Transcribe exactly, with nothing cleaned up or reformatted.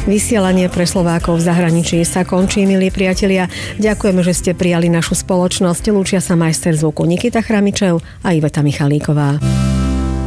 Vysielanie pre Slovákov v zahraničí sa končí, milí priatelia. Ďakujeme, že ste prijali našu spoločnosť. Lúčia sa majster zvuku Nikita Chramičev a Iveta Michalíková.